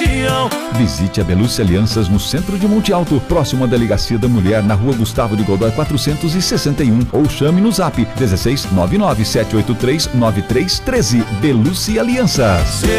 região. Visite a Belucci Alianças no centro de Monte Alto, próximo à Delegacia da Mulher, na Rua Gustavo de Godoy 461, ou chame no zap 16 99 783 9313. Belucci Alianças.